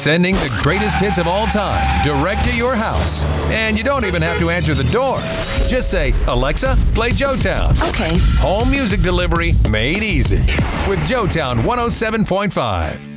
Sending the greatest hits of all time direct to your house. And you don't even have to answer the door. Just say, Alexa, play Joetown. Okay. Home music delivery made easy with Joetown 107.5.